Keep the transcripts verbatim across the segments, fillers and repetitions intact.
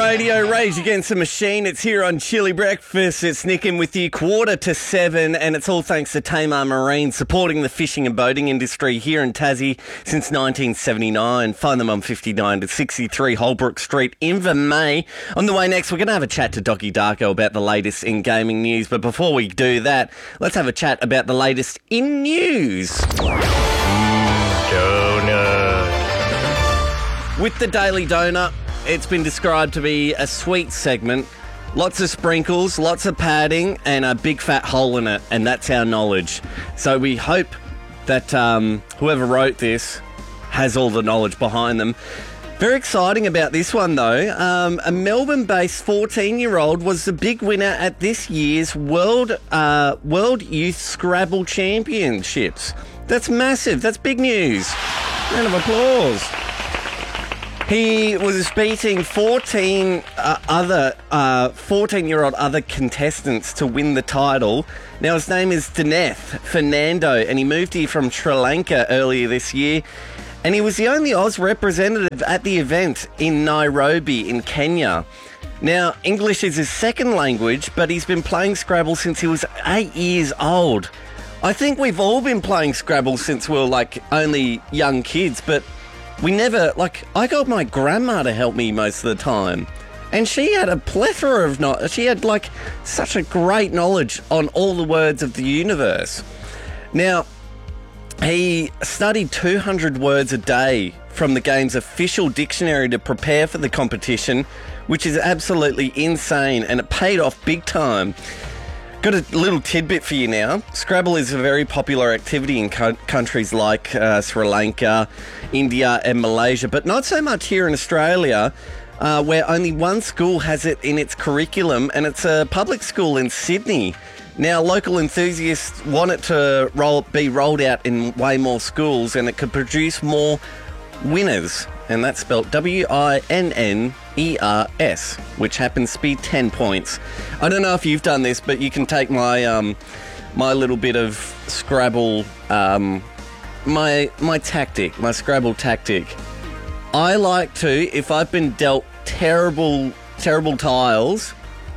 Radio, Rage Against the Machine. It's here on Chili Breakfast. It's Nick in with you, quarter to seven, and it's all thanks to Tamar Marine, supporting the fishing and boating industry here in Tassie since nineteen seventy-nine. Find them on fifty-nine to sixty-three Holbrook Street, Invermay. On the way next, we're going to have a chat to Docky Darko about the latest in gaming news. But before we do that, let's have a chat about the latest in news. Donut. With the Daily Donut, it's been described to be a sweet segment. Lots of sprinkles, lots of padding, and a big fat hole in it, and that's our knowledge. So we hope that um, whoever wrote this has all the knowledge behind them. Very exciting about this one, though. Um, a Melbourne-based fourteen-year-old was the big winner at this year's World uh, World Youth Scrabble Championships. That's massive. That's big news. Round of applause. He was beating fourteen uh, other uh, fourteen-year-old other contestants to win the title. Now, his name is Dineth Fernando, and he moved here from Sri Lanka earlier this year. And he was the only Oz representative at the event in Nairobi in Kenya. Now, English is his second language, but he's been playing Scrabble since he was eight years old. I think we've all been playing Scrabble since we were, like, only young kids, but we never, like, I got my grandma to help me most of the time. And she had a plethora of knowledge. She had, like, such a great knowledge on all the words of the universe. Now, he studied two hundred words a day from the game's official dictionary to prepare for the competition, which is absolutely insane, and it paid off big time. Got a little tidbit for you now. Scrabble is a very popular activity in co- countries like uh, Sri Lanka, India and Malaysia, but not so much here in Australia, uh, where only one school has it in its curriculum, and it's a public school in Sydney. Now, local enthusiasts want it to roll, be rolled out in way more schools, and it could produce more winners, and that's spelled W I N N E R S, which happens to be ten points. I don't know if you've done this, but you can take my um, my little bit of Scrabble, um, my my tactic, my Scrabble tactic. I like to, if I've been dealt terrible, terrible tiles,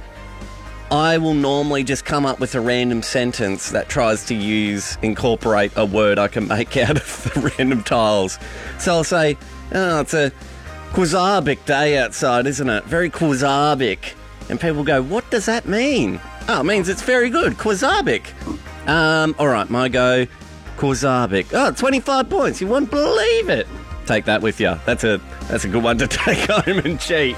I will normally just come up with a random sentence that tries to use, incorporate a word I can make out of the random tiles. So I'll say, oh, it's a Quasarbic day outside, isn't it? Very Quasarbic. And people go, what does that mean? Oh, it means it's very good. Quasarbic. Um, all right, my go. Quasarbic. Oh, twenty-five points. You won't believe it. Take that with you. That's a that's a good one to take home and cheat.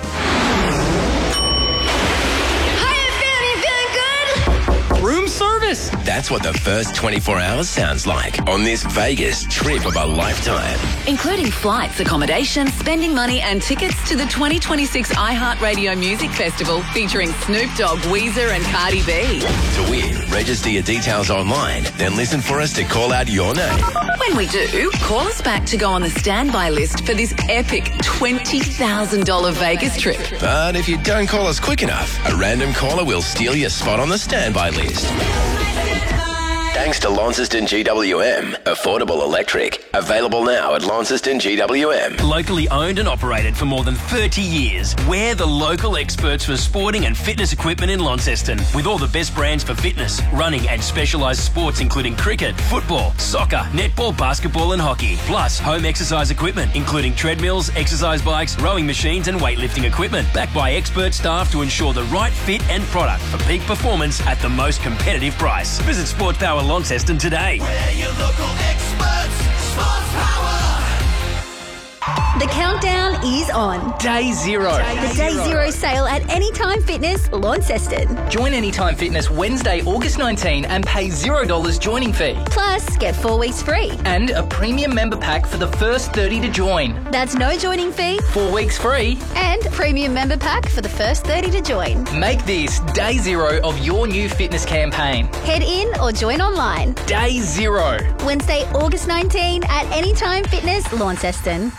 Room service. That's what the first twenty-four hours sounds like on this Vegas trip of a lifetime. Including flights, accommodation, spending money and tickets to the twenty twenty-six iHeartRadio Music Festival featuring Snoop Dogg, Weezer and Cardi B. To win, register your details online, then listen for us to call out your name. When we do, call us back to go on the standby list for this epic twenty thousand dollars Vegas trip. But if you don't call us quick enough, a random caller will steal your spot on the standby list. Thanks to Launceston G W M. Affordable electric. Available now at Launceston G W M. Locally owned and operated for more than thirty years. We're the local experts for sporting and fitness equipment in Launceston. With all the best brands for fitness, running and specialised sports including cricket, football, soccer, netball, basketball and hockey. Plus home exercise equipment including treadmills, exercise bikes, rowing machines and weightlifting equipment. Backed by expert staff to ensure the right fit and product for peak performance at the most competitive price. Visit Sports Power Launceston today. We're your local experts, Sports Power. The countdown is on. Day zero. Day the Day zero. zero sale at Anytime Fitness, Launceston. Join Anytime Fitness Wednesday, August nineteenth and pay zero dollars joining fee. Plus, get four weeks free. And a premium member pack for the first thirty to join. That's no joining fee. Four weeks free. And premium member pack for the first thirty to join. Make this day zero of your new fitness campaign. Head in or join online. Day zero. Wednesday, August nineteenth at Anytime Fitness, Launceston.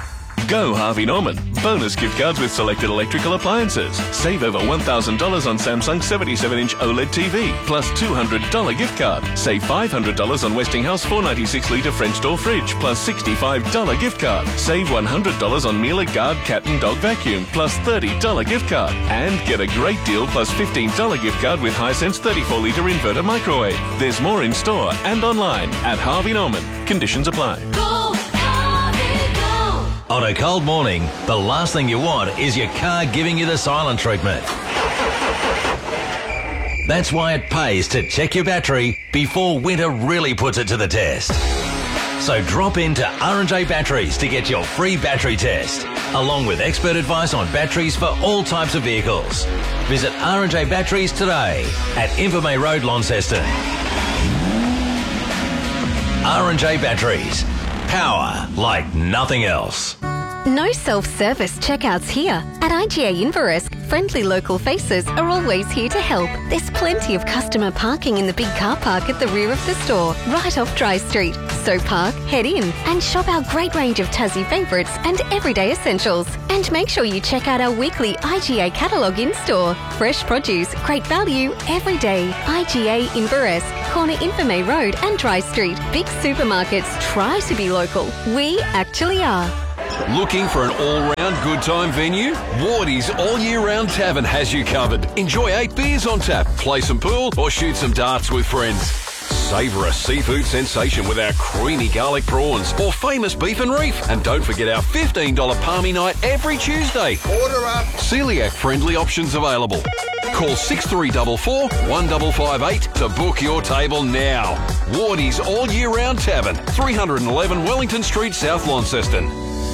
Go Harvey Norman. Bonus gift cards with selected electrical appliances. Save over one thousand dollars on Samsung seventy-seven inch OLED T V. Plus two hundred dollars gift card. Save five hundred dollars on Westinghouse four ninety-six litre French door fridge. Plus sixty-five dollars gift card. Save one hundred dollars on Miele Guard cat and dog vacuum. Plus thirty dollars gift card. And get a great deal plus fifteen dollars gift card with Hisense thirty-four litre inverter microwave. There's more in store and online at Harvey Norman. Conditions apply. On a cold morning, the last thing you want is your car giving you the silent treatment. That's why it pays to check your battery before winter really puts it to the test. So drop into R and J Batteries to get your free battery test, along with expert advice on batteries for all types of vehicles. Visit R and J Batteries today at Invermay Road, Launceston. R and J Batteries. Power like nothing else. No self-service checkouts here. At I G A Inveresk, friendly local faces are always here to help. There's plenty of customer parking in the big car park at the rear of the store, right off Dry Street. So park, head in and shop our great range of Tassie favourites and everyday essentials. And make sure you check out our weekly I G A catalogue in-store. Fresh produce, great value, every day. I G A Inveresk, corner Invermay Road and Dry Street. Big supermarkets try to be local. We actually are. Looking for an all-round good time venue? Wardy's All Year Round Tavern has you covered. Enjoy eight beers on tap, play some pool or shoot some darts with friends. Savour a seafood sensation with our creamy garlic prawns or famous beef and reef. And don't forget our fifteen dollars palmy night every Tuesday. Order up. Celiac-friendly options available. Call six three four four, one five five eight to book your table now. Wardy's All Year Round Tavern, three eleven Wellington Street, South Launceston.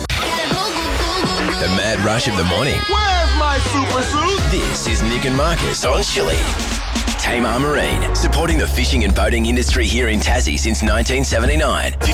The mad rush of the morning. Where's my super suit? This is Nick and Marcus on Chili. Tamar Marine, supporting the fishing and boating industry here in Tassie since nineteen seventy-nine.